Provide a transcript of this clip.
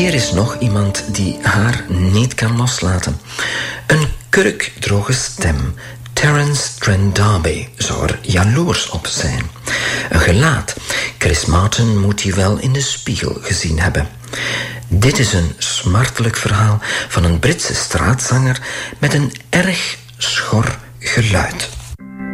Hier is nog iemand die haar niet kan loslaten. Een kurkdroge stem. Terence Trent D'Arby zou er jaloers op zijn. Een gelaat. Chris Martin moet hij wel in de spiegel gezien hebben. Dit is een smartelijk verhaal van een Britse straatzanger met een erg schor geluid.